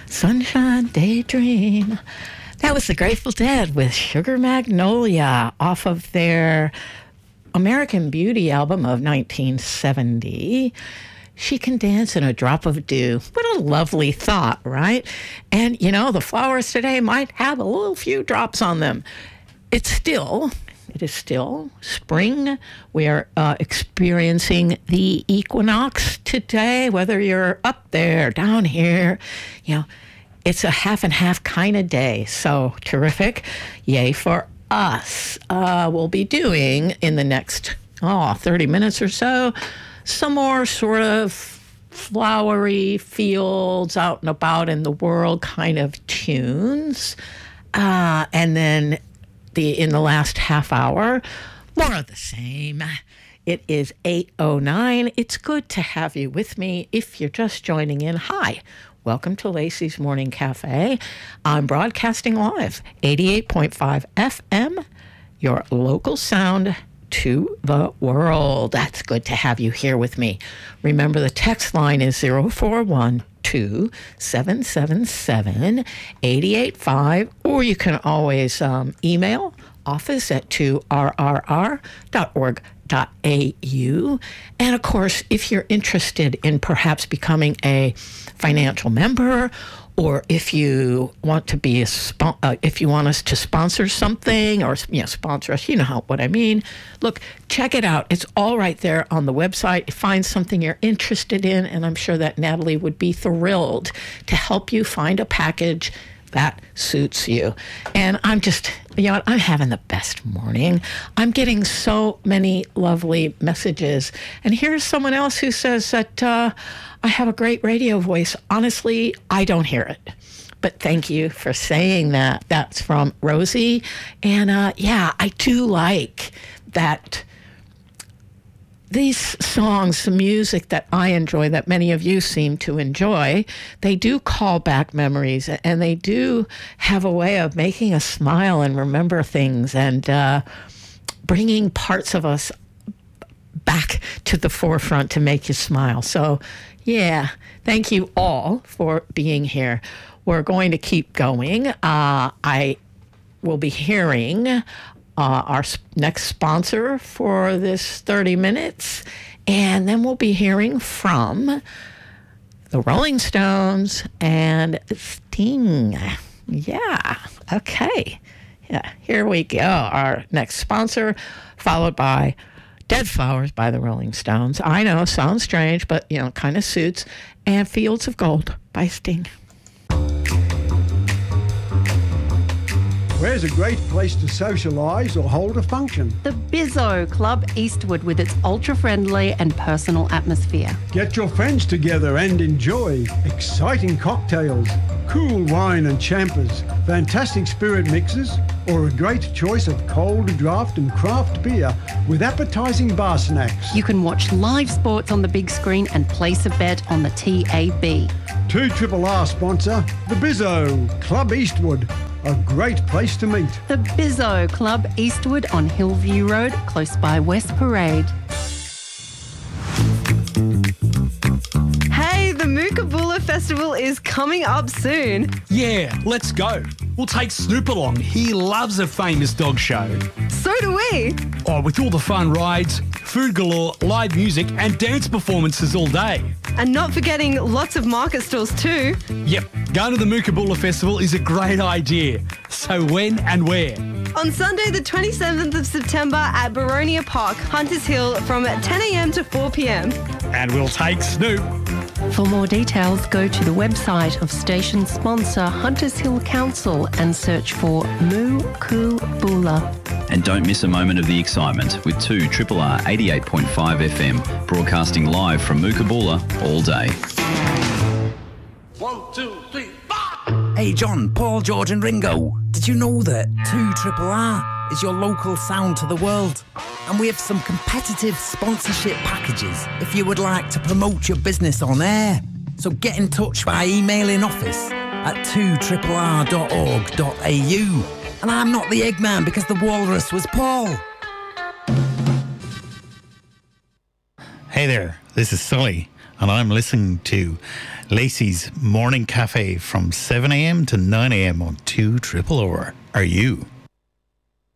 Sunshine Daydream. That was the Grateful Dead with Sugar Magnolia off of their American Beauty album of 1970. She can dance in a drop of dew. What a lovely thought, right? And, you know, the flowers today might have a little few drops on them. It is still spring. We are experiencing the equinox today, whether you're up there, down here, you know, it's a half and half kind of day. So terrific. Yay for us. We'll be doing in the next 30 minutes or so some more sort of flowery fields out and about in the world kind of tunes. And then in the last half hour, more of the same. It is 8:09. It's good to have you with me. If you're just joining in, hi. Welcome to Lacey's Morning Cafe. I'm broadcasting live, 88.5 FM, your local sound to the world. That's good to have you here with me. Remember, the text line is 0412-777-885, or you can always email office@2rrr.org.au. And of course, if you're interested in perhaps becoming a financial member, or if you want to be if you want us to sponsor something, or sponsor us, what I mean. Look, check it out. It's all right there on the website. Find something you're interested in, and I'm sure that Natalie would be thrilled to help you find a package that suits you. And I'm just, I'm having the best morning. I'm getting so many lovely messages. And here's someone else who says that I have a great radio voice. Honestly, I don't hear it. But thank you for saying that. That's from Rosie. And I do like that these songs, the music that I enjoy, that many of you seem to enjoy, they do call back memories, and they do have a way of making us smile and remember things, and bringing parts of us back to the forefront to make you smile. So, thank you all for being here. We're going to keep going. I will be hearing our next sponsor for this 30 minutes, and then we'll be hearing from the Rolling Stones and Sting. Okay. Here we go. Our next sponsor, followed by Dead Flowers by the Rolling Stones. I know, sounds strange, but, kind of suits. And Fields of Gold by Sting. Where's a great place to socialise or hold a function? The Bizzo Club Eastwood, with its ultra-friendly and personal atmosphere. Get your friends together and enjoy exciting cocktails, cool wine and champers, fantastic spirit mixes, or a great choice of cold draft and craft beer with appetising bar snacks. You can watch live sports on the big screen and place a bet on the TAB. 2RRR sponsor, the Bizzo Club Eastwood. A great place to meet. The Bizzo Club Eastwood on Hillview Road, close by West Parade. Hey, the Mookaboola Festival is coming up soon. Yeah, let's go. We'll take Snoop along. He loves a famous dog show. So do we. Oh, with all the fun rides, food galore, live music and dance performances all day. And not forgetting lots of market stalls too. Yep, going to the Mookaboola Festival is a great idea. So when and where? On Sunday the 27th of September at Baronia Park, Hunters Hill, from 10 a.m. to 4 p.m. And we'll take Snoop. For more details, go to the website of station sponsor Hunters Hill Council and search for Mookaboola. And don't miss a moment of the excitement with 2RRR 88.5 FM, broadcasting live from Mookaboola all day. 1, 2, 3, 4. Hey John, Paul, George and Ringo, did you know that 2RRR is your local sound to the world? And we have some competitive sponsorship packages if you would like to promote your business on air. So get in touch by emailing office at 2rrr.org.au. And I'm not the Eggman because the walrus was Paul. Hey there, this is Sully, and I'm listening to Lacey's Morning Cafe from 7 a.m. to 9 a.m. on 2 Triple R. Are you?